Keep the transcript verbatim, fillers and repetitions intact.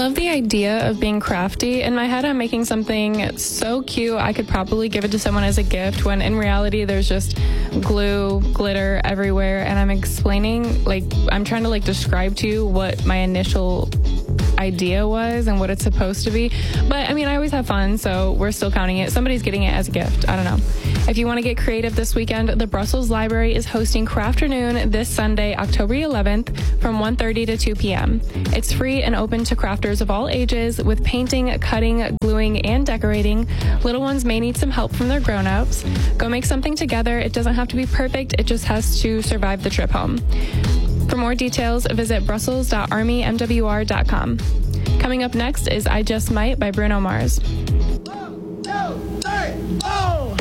love the idea of being crafty. In my head, I'm making something so cute, I could probably give it to someone as a gift, when in reality, there's just glue, glitter everywhere, and I'm explaining, like, I'm trying to, like, describe to you what my initial idea was and what it's supposed to be. But, I mean, I always have fun, so we're still counting it. Somebody's getting it as a gift. I don't know. If you want to get creative this weekend, the Brussels Library is hosting Crafternoon this Sunday, October eleventh, from one thirty to two p.m. It's free and open to crafters of all ages with painting, cutting, gluing, and decorating. Little ones may need some help from their grown-ups. Go make something together. It doesn't have to be perfect. It just has to survive the trip home. For more details, visit brussels dot army m w r dot com. Coming up next is I Just Might by Bruno Mars. One, two.